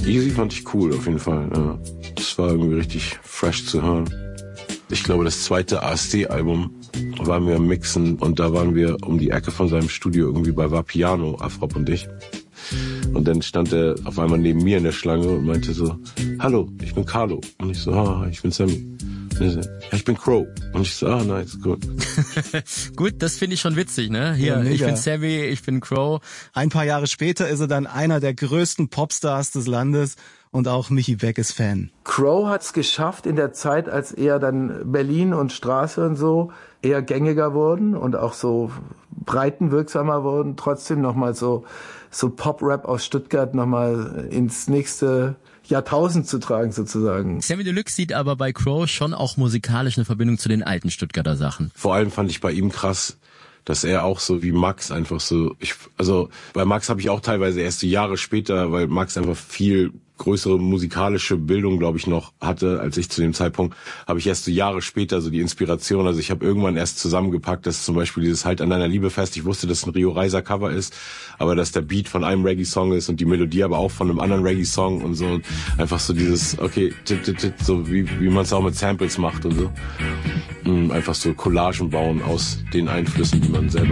Easy fand ich cool auf jeden Fall. Ja. Das war irgendwie richtig fresh zu hören. Ich glaube, das zweite ASD-Album waren wir am Mixen und da waren wir um die Ecke von seinem Studio irgendwie bei Vapiano, Afrop und ich. Und dann stand er auf einmal neben mir in der Schlange und meinte so, hallo, ich bin Carlo. Und ich so, ich bin Sammy. Und so, ja, ich bin Crow. Und ich so, nice, gut. Gut, das finde ich schon witzig, ne? Hier, ja, ich bin Sammy, ich bin Crow. Ein paar Jahre später ist er dann einer der größten Popstars des Landes. Und auch Michi Beck ist Fan. Crow hat's geschafft in der Zeit, als eher dann Berlin und Straße und so eher gängiger wurden und auch so breitenwirksamer wurden, trotzdem nochmal so Pop-Rap aus Stuttgart nochmal ins nächste Jahrtausend zu tragen sozusagen. Sammy Deluxe sieht aber bei Crow schon auch musikalisch eine Verbindung zu den alten Stuttgarter Sachen. Vor allem fand ich bei ihm krass, dass er auch so wie Max einfach so, also bei Max habe ich auch teilweise erst so Jahre später, weil Max einfach viel größere musikalische Bildung, glaube ich, noch hatte, als ich zu dem Zeitpunkt, habe ich erst so Jahre später so die Inspiration, also ich habe irgendwann erst zusammengepackt, dass zum Beispiel dieses Halt an deiner Liebe fest, ich wusste, dass es ein Rio Reiser Cover ist, aber dass der Beat von einem Reggae-Song ist und die Melodie aber auch von einem anderen Reggae-Song und so, und einfach so dieses, okay, so wie man es auch mit Samples macht und so. Einfach so Collagen bauen aus den Einflüssen, die man selber